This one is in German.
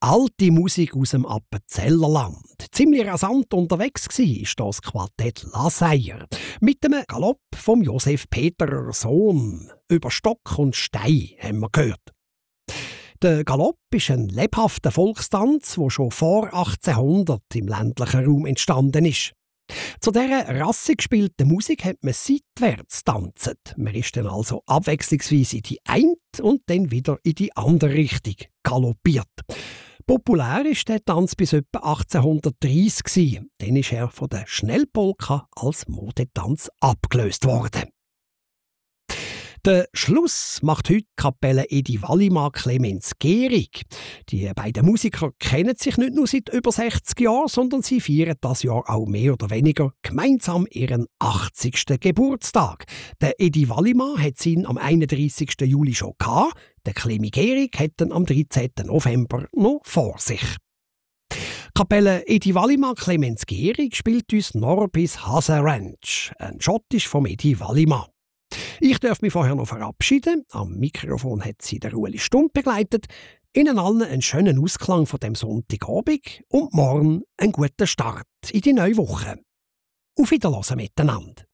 alte Musik aus dem Appenzellerland. Ziemlich rasant unterwegs war das Quartett Laseier mit dem Galopp vom Josef Peterer Sohn. Über Stock und Stein haben wir gehört. Der Galopp ist ein lebhafter Volkstanz, der schon vor 1800 im ländlichen Raum entstanden ist. Zu dieser rassig gespielten Musik hat man seitwärts tanzen. Man ist dann also abwechslungsweise in die eine und dann wieder in die andere Richtung galoppiert. Populär war der Tanz bis etwa 1830. Dann ist er von der Schnellpolka als Modetanz abgelöst worden. Den Schluss macht heute die Kapelle Edi Wallimann Clemens Gehrig. Die beiden Musiker kennen sich nicht nur seit über 60 Jahren, sondern sie feiern das Jahr auch mehr oder weniger gemeinsam ihren 80. Geburtstag. Der Edi Wallimann hat ihn am 31. Juli schon gehabt, der Clemens Gehrig hat ihn am 13. November noch vor sich. Kapelle Edi Wallimann Clemens Gehrig spielt uns Norbis Hase Ranch, ein Schottisch vom Edi Wallimann. Ich darf mich vorher noch verabschieden. Am Mikrofon hat sie der Ueli Stump begleitet. Ihnen allen einen schönen Ausklang von dem Sonntagabend und morgen einen guten Start in die neue Woche. Auf Wiederhören miteinander.